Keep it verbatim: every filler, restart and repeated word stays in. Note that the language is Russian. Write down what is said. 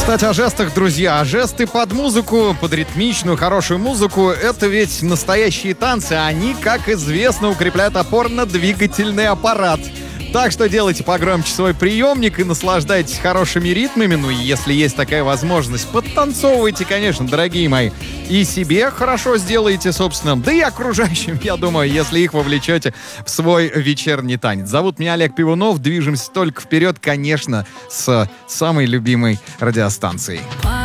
Кстати, о жестах, друзья. А жесты под музыку, под ритмичную, хорошую музыку — это ведь настоящие танцы. Они, как известно, укрепляют опорно-двигательный аппарат. Так что делайте погромче свой приемник и наслаждайтесь хорошими ритмами. Ну, если есть такая возможность, подтанцовывайте, конечно, дорогие мои. И себе хорошо сделаете, собственно, да и окружающим, я думаю, если их вовлечете в свой вечерний танец. Зовут меня Олег Пивунов. Движемся только вперед, конечно, с самой любимой радиостанцией.